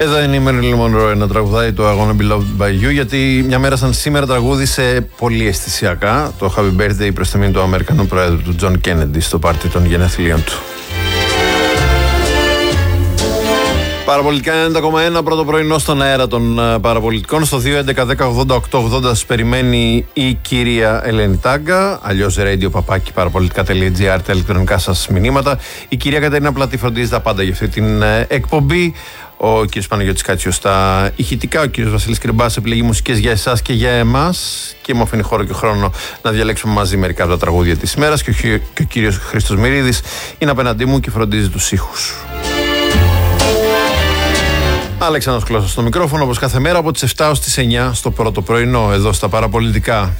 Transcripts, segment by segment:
Εδώ είναι η Μέριλιν Μονρόι να τραγουδάει το I Wanna Be Loved By You, γιατί μια μέρα σαν σήμερα τραγούδισε πολύ αισθησιακά το Happy Birthday προς τιμή του Αμερικανού Πρόεδρου του Τζον Κέννεντι στο πάρτι των γενεθλίων του. Παραπολιτικά 90,1, πρώτο πρωινό στον αέρα των παραπολιτικών. Στο 2.11.10.80.880 σας περιμένει η κυρία Ελένη Τάγκα, αλλιώς radio@parapolitica.gr, τα ηλεκτρονικά σας μηνύματα. Η κυρία Κατερίνα Πλατή φροντίζει τα πάντα για αυτή την εκπομπή. Ο κύριος Παναγιώτης Κάτσιος στα ηχητικά, ο κύριος Βασίλης Κρυμπάς επιλέγει μουσικές για εσάς και για εμάς και μου αφήνει χώρο και χρόνο να διαλέξουμε μαζί μερικά από τα τραγούδια της ημέρας, και ο κύριος Χρήστος Μυρίδης είναι απέναντί μου και φροντίζει τους ήχους. Αλέξανδρος Κλώσσας στο μικρόφωνο, όπως κάθε μέρα από τις 7 ως τις 9 στο πρώτο πρωινό εδώ στα Παραπολιτικά.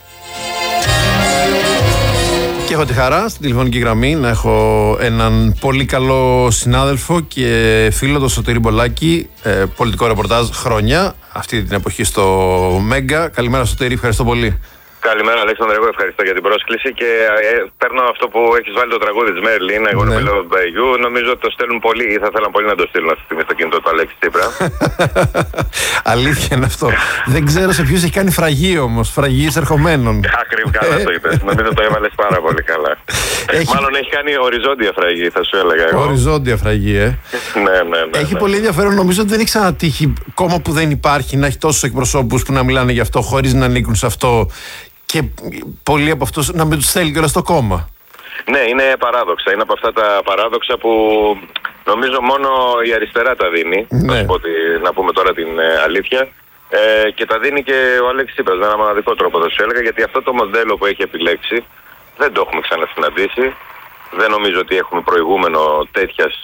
Και έχω τη χαρά στην τηλεφωνική γραμμή να έχω έναν πολύ καλό συνάδελφο και φίλο, τον Σωτήρη Μπολάκη, πολιτικό ρεπορτάζ χρόνια, αυτή την εποχή στο Μέγκα. Καλημέρα Σωτήρη, ευχαριστώ πολύ. Καλημέρα Αλέξανδρε, εγώ ευχαριστώ για την πρόσκληση και παίρνω αυτό που έχεις βάλει το τραγούδι της Μέρλιν, εγώ να μιλάω by you. Νομίζω ότι το στέλνουν πολύ ή θα θέλαν πολύ να το στείλουν αυτή τη στιγμή στο κινητό του Αλέξη Τσίπρα. Αλήθεια είναι αυτό. Δεν ξέρω σε ποιους έχει κάνει φραγή όμως, φραγή εισερχομένων. Ακριβώς, καλά το είπες. Νομίζω το έβαλες πάρα πολύ καλά. Μάλλον έχει κάνει οριζόντια φραγή, θα σου έλεγα εγώ. Οριζόντια φραγή, ναι. Έχει πολύ ενδιαφέρον, νομίζω ότι δεν έχει ξανατύχει κόμμα που δεν υπάρχει να έχει τόσους εκπροσώπους που να μιλάνε γι' αυτό χωρίς να ανήκουν σε αυτό. Και πολλοί από αυτούς να μην τους θέλει κιόλας το κόμμα. Ναι, είναι παράδοξα. Είναι από αυτά τα παράδοξα που νομίζω μόνο η αριστερά τα δίνει. Ναι. Να πούμε τώρα την αλήθεια. Και τα δίνει και ο Αλέξης Τσίπρας με ένα μοναδικό τρόπο, θα σου έλεγα, γιατί αυτό το μοντέλο που έχει επιλέξει δεν το έχουμε ξανασυναντήσει. Δεν νομίζω ότι έχουμε προηγούμενο τέτοιας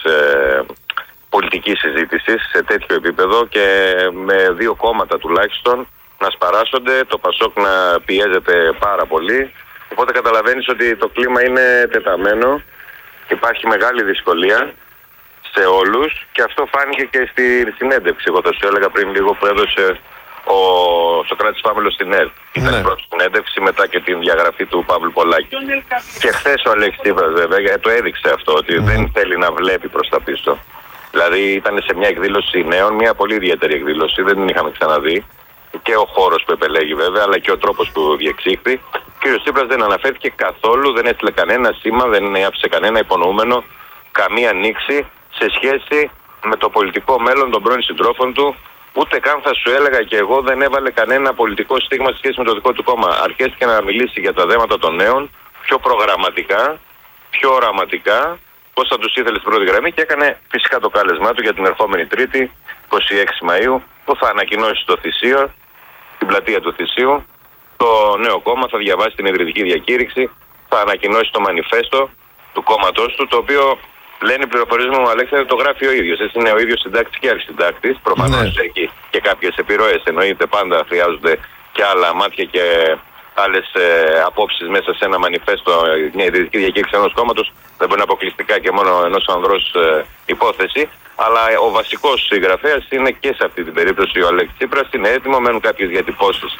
πολιτικής συζήτησης σε τέτοιο επίπεδο και με δύο κόμματα τουλάχιστον να σπαράσσονται, το Πασόκ να πιέζεται πάρα πολύ. Οπότε καταλαβαίνεις ότι το κλίμα είναι τεταμένο. Υπάρχει μεγάλη δυσκολία σε όλους και αυτό φάνηκε και στη συνέντευξη. Εγώ θα σου έλεγα πριν λίγο που έδωσε ο Σωκράτης Παύλος στην ΕΡΤ. Ήταν η πρώτη συνέντευξη μετά και την διαγραφή του Παύλου Πολάκη. Και χθες ο Αλέξης Τσίπρας βέβαια το έδειξε αυτό, ότι δεν θέλει να βλέπει προς τα πίσω. Δηλαδή ήταν σε μια εκδήλωση νέων, μια πολύ ιδιαίτερη εκδήλωση, δεν την είχαμε ξαναδεί. Και ο χώρος που επελέγει βέβαια, αλλά και ο τρόπος που διεξήχθη. Ο κ. Τσίπρας δεν αναφέρθηκε καθόλου, δεν έστειλε κανένα σήμα, δεν άφησε κανένα υπονοούμενο, καμία νήξη σε σχέση με το πολιτικό μέλλον των πρώην συντρόφων του. Ούτε καν θα σου έλεγα και εγώ δεν έβαλε κανένα πολιτικό στίγμα σε σχέση με το δικό του κόμμα. Αρχίστηκε να μιλήσει για τα θέματα των νέων, πιο προγραμματικά, πιο οραματικά, πώς θα τους ήθελε στην πρώτη γραμμή και έκανε φυσικά το κάλεσμά του για την ερχόμενη Τρίτη, 26 Μαΐου, που θα ανακοινώσει στο Θησίο, την πλατεία του Θησίου, το νέο κόμμα, θα διαβάσει την ιδρυτική διακήρυξη, θα ανακοινώσει το μανιφέστο του κόμματός του, το οποίο λένε οι πληροφορίες μου, Αλέξανδρε, το γράφει ο ίδιος. Έτσι είναι ο ίδιος συντάκτης και αρχισυντάκτης. Προφανώς έχει και κάποιες επιρροές. Εννοείται πάντα χρειάζονται και άλλα μάτια και άλλες απόψεις μέσα σε ένα μανιφέστο, μια ιδρυτική διακήρυξη ενός κόμματος. Δεν μπορεί να αποκλειστικά και μόνο ενός ανδρός υπόθεση. Αλλά ο βασικός συγγραφέας είναι και σε αυτή την περίπτωση ο Αλέξης Τσίπρας. Είναι έτοιμο, μένουν κάποιες διατυπώσεις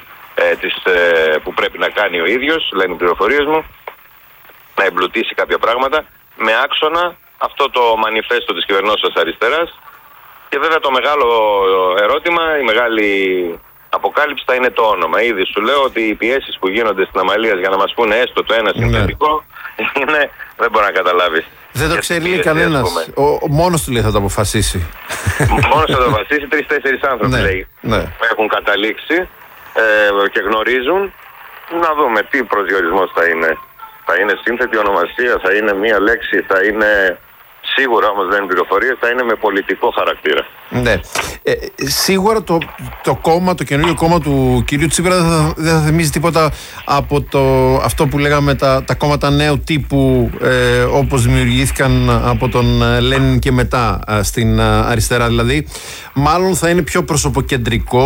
που πρέπει να κάνει ο ίδιος, λένε οι πληροφορίες μου, να εμπλουτίσει κάποια πράγματα, με άξονα αυτό το μανιφέστο της κυβερνώσεως αριστεράς. Και βέβαια το μεγάλο ερώτημα, η μεγάλη αποκάλυψη θα είναι το όνομα. Ήδη σου λέω ότι οι πιέσεις που γίνονται στην Αμαλίας για να μας πούνε έστω το ένα συνθετικό, είναι, δεν μπορεί να καταλάβεις. Δεν το ξέρει κανένας. Μόνος του λέει θα το αποφασίσει. Μόνος θα το αποφασίσει, 3-4 άνθρωποι λέει. Έχουν καταλήξει και γνωρίζουν. Να δούμε τι προσδιορισμός θα είναι. Θα είναι σύνθετη ονομασία, θα είναι μία λέξη, θα είναι... Σίγουρα όμως δεν είναι πληροφορίες, θα είναι με πολιτικό χαρακτήρα. Ναι. Σίγουρα το κόμμα, το καινούριο κόμμα του κυρίου Τσίπρα δεν θα θυμίζει τίποτα από αυτό που λέγαμε τα κόμματα νέου τύπου, όπως δημιουργήθηκαν από τον Λένιν και μετά στην αριστερά. Δηλαδή μάλλον θα είναι πιο προσωποκεντρικό,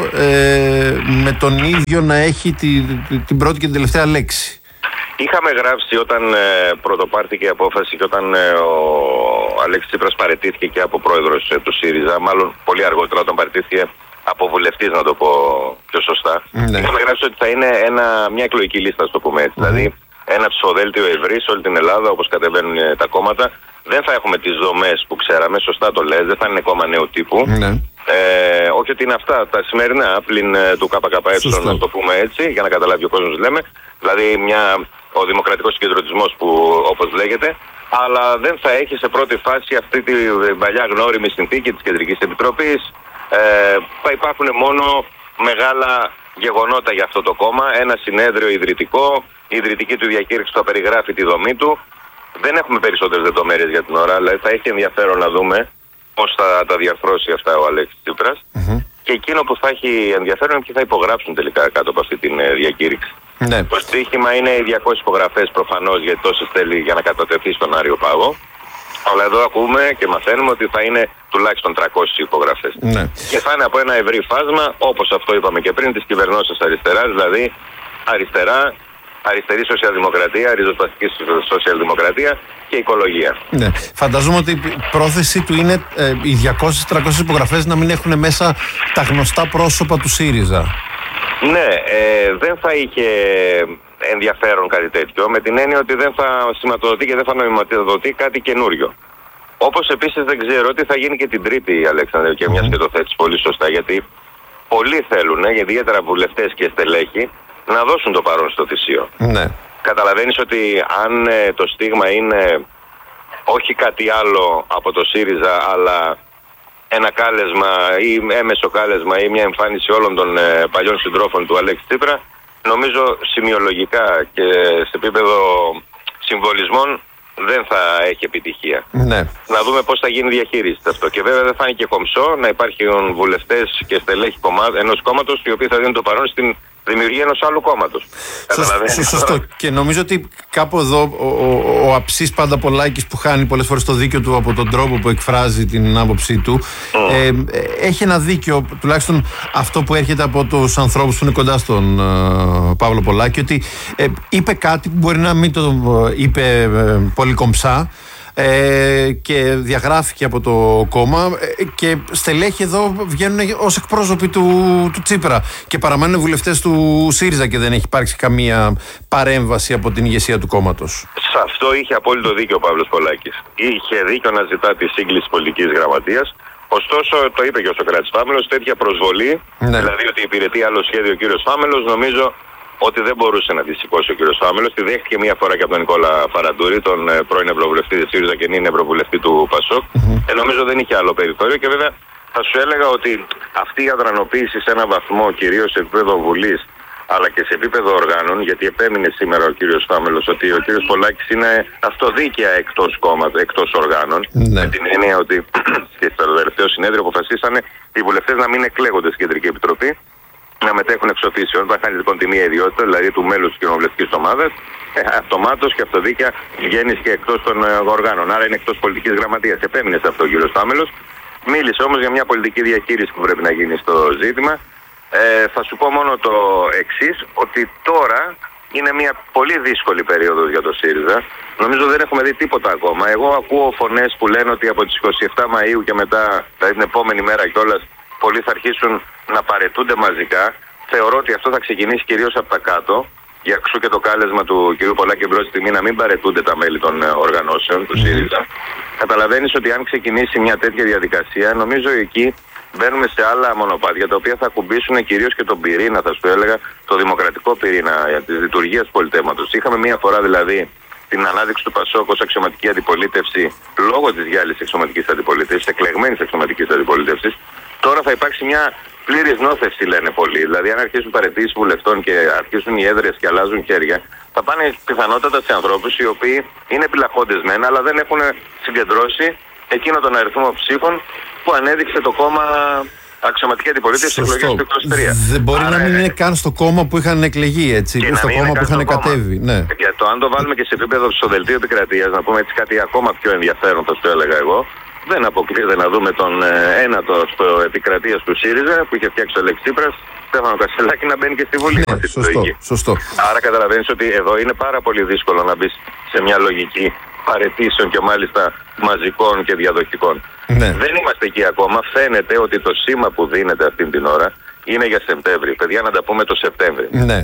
με τον ίδιο να έχει την πρώτη και την τελευταία λέξη. Είχαμε γράψει όταν πρωτοπάρθηκε η απόφαση και όταν ο Αλέξης Τσίπρας παραιτήθηκε και από πρόεδρος του ΣΥΡΙΖΑ, μάλλον πολύ αργότερα όταν παραιτήθηκε από βουλευτής, να το πω πιο σωστά. Είχαμε γράψει ότι θα είναι μια εκλογική λίστα, να το πούμε έτσι. Δηλαδή ένα ψηφοδέλτιο ευρύ σε όλη την Ελλάδα, όπως κατεβαίνουν τα κόμματα, δεν θα έχουμε τις δομές που ξέραμε, σωστά το λες, δεν θα είναι κόμμα νέου τύπου. Ναι. Όχι ότι είναι αυτά τα σημερινά, πλην του ΚΚΕ, να το πούμε έτσι, για να καταλάβει ο κόσμος λέμε. Δηλαδή ο δημοκρατικός συγκεντρωτισμός που όπως λέγεται, αλλά δεν θα έχει σε πρώτη φάση αυτή την παλιά γνώριμη συνθήκη της Κεντρικής Επιτροπής. Θα υπάρχουν μόνο μεγάλα γεγονότα για αυτό το κόμμα, ένα συνέδριο ιδρυτικό, η ιδρυτική του διακήρυξη θα περιγράφει τη δομή του. Δεν έχουμε περισσότερες λεπτομέρειες για την ώρα, αλλά θα έχει ενδιαφέρον να δούμε πώς θα τα διαρθρώσει αυτά ο Αλέξης Τσίπρας. Και εκείνο που θα έχει ενδιαφέρον είναι ποιοι θα υπογράψουν τελικά κάτω από αυτή τη διακήρυξη. Ναι. Το στοίχημα είναι οι 200 υπογραφές προφανώς, γιατί τόσες θέλει για να κατατεθεί στον Άριο Πάγο. Αλλά εδώ ακούμε και μαθαίνουμε ότι θα είναι τουλάχιστον 300 υπογραφές. Ναι. Και θα είναι από ένα ευρύ φάσμα, όπως αυτό είπαμε και πριν, της κυβερνώσεως αριστεράς, δηλαδή αριστερά, αριστερή σοσιαλδημοκρατία, ριζοσπαστική σοσιαλδημοκρατία και οικολογία. Ναι. Φανταζόμαι ότι η πρόθεση του είναι οι 200-300 υπογραφές να μην έχουν μέσα τα γνωστά πρόσωπα του ΣΥΡΙΖΑ. Ναι, δεν θα είχε ενδιαφέρον κάτι τέτοιο, με την έννοια ότι δεν θα σηματοδοτεί και δεν θα νοηματοδοτεί κάτι καινούριο. Όπως επίσης δεν ξέρω τι θα γίνει και την Τρίτη, Αλέξανδρε, και μιας και το θέτεις πολύ σωστά, γιατί πολλοί θέλουν, ιδιαίτερα βουλευτές και στελέχοι, να δώσουν το παρόν στο θυσίο. Ναι. Καταλαβαίνεις ότι αν το στίγμα είναι όχι κάτι άλλο από το ΣΥΡΙΖΑ, αλλά ένα κάλεσμα ή έμεσο κάλεσμα ή μια εμφάνιση όλων των παλιών συντρόφων του Αλέξη Τσίπρα, νομίζω σημειολογικά και σε επίπεδο συμβολισμών δεν θα έχει επιτυχία. Ναι. Να δούμε πώς θα γίνει διαχείριση αυτό. Και βέβαια δεν θα είναι και κομψό να υπάρχουν βουλευτές και στελέχη ενός κόμματος οι οποίοι θα δίνουν το παρόν στην δημιουργία ενός άλλου κόμματος. Σωστό. Και νομίζω ότι κάπου εδώ ο αψής Πανταπολάκης που χάνει πολλές φορές το δίκιο του από τον τρόπο που εκφράζει την άποψή του έχει ένα δίκιο, τουλάχιστον αυτό που έρχεται από τους ανθρώπους που είναι κοντά στον Παύλο Πολάκη, ότι είπε κάτι που μπορεί να μην το είπε πολύ κομψά και διαγράφηκε από το κόμμα και στελέχοι εδώ βγαίνουν ως εκπρόσωποι του Τσίπρα και παραμένουν βουλευτές του ΣΥΡΙΖΑ και δεν έχει υπάρξει καμία παρέμβαση από την ηγεσία του κόμματος. Σε αυτό είχε απόλυτο δίκιο ο Παύλος Πολάκης. Είχε δίκιο να ζητά τη σύγκληση πολιτικής γραμματείας. Ωστόσο, το είπε και ο Σωκράτης Φάμελος, τέτοια προσβολή, δηλαδή ότι υπηρετεί άλλο σχέδιο ο κύριος Φάμελος, νομίζω ότι δεν μπορούσε να τη σηκώσει ο κύριος Φάμελος. Τη δέχτηκε μία φορά και από τον Νικόλα Φαραντούρη, τον πρώην Ευρωβουλευτή της ΣΥΡΙΖΑ και είναι Ευρωβουλευτή του ΠΑΣΟΚ. Νομίζω δεν είχε άλλο περιθώριο και βέβαια θα σου έλεγα ότι αυτή η αδρανοποίηση σε έναν βαθμό, κυρίως σε επίπεδο Βουλής αλλά και σε επίπεδο οργάνων, γιατί επέμεινε σήμερα ο κύριος Φάμελος ότι ο κύριος Πολάκης είναι αυτοδίκαια εκτός κόμματος, εκτός οργάνων. Με την έννοια ότι στο τελευταίο συνέδριο αποφασίσανε οι βουλευτές να μην εκλέγονται στην Κεντρική Επιτροπή, να μετέχουν εξ οφίσεων. Θα χάνει λοιπόν τη μία ιδιότητα, δηλαδή του μέλους της κοινοβουλευτικής ομάδας, αυτομάτως και αυτοδίκαια βγαίνεις και εκτός των οργάνων. Άρα είναι εκτός πολιτικής γραμματείας. Επέμεινε σε αυτό ο κύριος Φάμελος. Μίλησε όμως για μια πολιτική διακήρυξη που πρέπει να γίνει στο ζήτημα. Θα σου πω μόνο το εξής, ότι τώρα είναι μια πολύ δύσκολη περίοδος για το ΣΥΡΙΖΑ. Νομίζω δεν έχουμε δει τίποτα ακόμα. Εγώ ακούω φωνές που λένε ότι από τις 27 Μαΐου και μετά, δηλαδή την επόμενη μέρα κιόλας, πολλοί θα αρχίσουν να παραιτούνται μαζικά. Θεωρώ ότι αυτό θα ξεκινήσει κυρίως από τα κάτω. Για εξού και το κάλεσμα του κ. Πολάκη μπρος στη να μην παραιτούνται τα μέλη των οργανώσεων του ΣΥΡΙΖΑ. Καταλαβαίνεις ότι αν ξεκινήσει μια τέτοια διαδικασία, νομίζω εκεί μπαίνουμε σε άλλα μονοπάτια τα οποία θα ακουμπήσουν κυρίως και τον πυρήνα, θα σου έλεγα, το δημοκρατικό πυρήνα της λειτουργίας πολιτεύματος. Είχαμε μία φορά δηλαδή την ανάδειξη του ΠΑΣΟΚ ως αξιωματική αντιπολίτευση λόγω της διάλυσης αξιωματικής αντιπολίτευσης, εκλεγμένης αξιωματικής αντιπολίτευσης. Τώρα θα υπάρξει μια πλήρης νόθευση, λένε πολλοί. Δηλαδή, αν αρχίσουν παραιτήσεις βουλευτών και αρχίσουν οι έδρες και αλλάζουν χέρια, θα πάνε πιθανότατα σε ανθρώπους οι οποίοι είναι επιλαχόντες μεν, αλλά δεν έχουν συγκεντρώσει εκείνο τον αριθμό ψήφων που ανέδειξε το κόμμα αξιωματική αντιπολίτευση στις εκλογές του 2023. Δεν μπορεί να μην είναι καν στο κόμμα που είχαν εκλεγεί, έτσι, στο κόμμα που είχαν κατέβει. Ναι. Για το αν το βάλουμε και σε επίπεδο ψηφοδελτίου επικρατείας, να πούμε έτσι κάτι ακόμα πιο ενδιαφέρον, θα σου έλεγα εγώ. Δεν αποκλείεται να δούμε τον ένατο στο επικρατείας του ΣΥΡΙΖΑ που είχε φτιάξει ο Αλέξης Τσίπρας, Στέφανο Κασελάκη, να μπαίνει και στη Βουλή. Σωστό. Άρα καταλαβαίνεις ότι εδώ είναι πάρα πολύ δύσκολο να μπει σε μια λογική παραιτήσεων και μάλιστα μαζικών και διαδοχικών. Ναι. Δεν είμαστε εκεί ακόμα. Φαίνεται ότι το σήμα που δίνεται αυτή την ώρα είναι για Σεπτέμβρη. Παιδιά, να τα πούμε το Σεπτέμβρη. Ναι.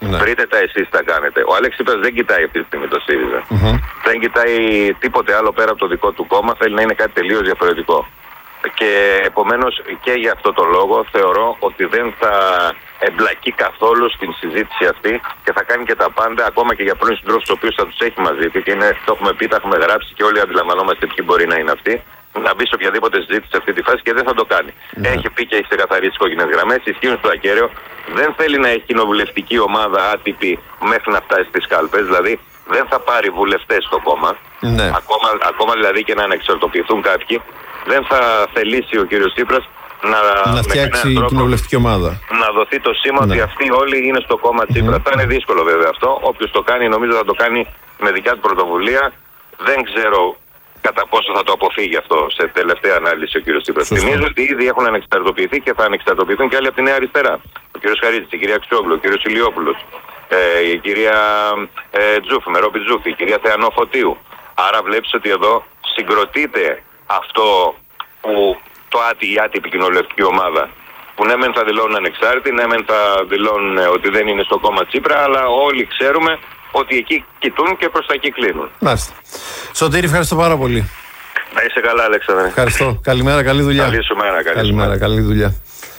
Βρείτε τα εσείς τα κάνετε. Ο Αλέξης Τσίπρας δεν κοιτάει αυτή τη στιγμή το ΣΥΡΙΖΑ. Δεν κοιτάει τίποτε άλλο πέρα από το δικό του κόμμα. Θέλει να είναι κάτι τελείως διαφορετικό. Και επομένως και για αυτό το λόγο θεωρώ ότι δεν θα εμπλακεί καθόλου στην συζήτηση αυτή και θα κάνει και τα πάντα, ακόμα και για πρώην συντρόφους τους οποίους θα τους έχει μαζί του, και το έχουμε πει, τα έχουμε γράψει και όλοι αντιλαμβανόμαστε ποιοι μπορεί να είναι αυτοί, να μπει σε οποιαδήποτε συζήτηση σε αυτή τη φάση, και δεν θα το κάνει. Έχει πει και έχει ξεκαθαρίσει τις κόκκινες γραμμές, ισχύουν στο ακέραιο. Δεν θέλει να έχει κοινοβουλευτική ομάδα άτυπη μέχρι να φτάσει στις κάλπες, δηλαδή δεν θα πάρει βουλευτές στο κόμμα, ακόμα δηλαδή και να ανεξαρτοποιηθούν κάποιοι. Δεν θα θελήσει ο κύριος Τσίπρας να φτιάξει κοινοβουλευτική ομάδα. Να δοθεί το σήμα ότι αυτοί όλοι είναι στο κόμμα Τσίπρα. Θα είναι δύσκολο βέβαια αυτό. Όποιος το κάνει, νομίζω θα το κάνει με δικιά του πρωτοβουλία. Δεν ξέρω κατά πόσο θα το αποφύγει αυτό σε τελευταία ανάλυση ο κύριος Τσίπρας. Θυμίζω ότι ήδη έχουν ανεξαρτοποιηθεί και θα ανεξαρτοποιηθούν και άλλοι από τη Νέα Αριστερά. Ο κύριος Χαρίτσης, η κυρία Αξιόγλου, ο κύριος Ηλιόπουλος, η κυρία Τζούφη, Μερόπη Τζούφη, η κυρία Θεανό Φωτίου. Άρα βλέπεις ότι εδώ συγκροτείται αυτό που η άτυπη κοινοβουλευτική ομάδα, που ναι μεν θα δηλώνουν ανεξάρτητοι, ναι μεν θα δηλώνουν ότι δεν είναι στο κόμμα Τσίπρα, αλλά όλοι ξέρουμε ότι εκεί κοιτούν και προς τα εκεί κλείνουν. Μάλιστα. Σωτήρη, ευχαριστώ πάρα πολύ. Να είσαι καλά, Αλέξανδρε. Ευχαριστώ. Καλημέρα, καλή δουλειά. Καλή σου μέρα. Καλημέρα, καλή δουλειά.